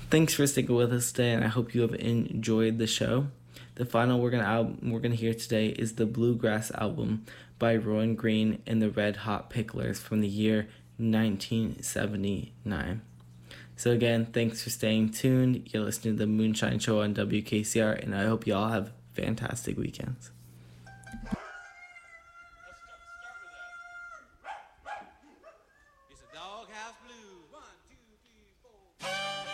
Thanks for sticking with us today, and I hope you have enjoyed the show. The final we're gonna hear today is the Bluegrass album by Rowan Green and the Red Hot Picklers from the year 1979. So again, thanks for staying tuned. You're listening to the Moonshine Show on WKCR, and I hope you all have fantastic weekends.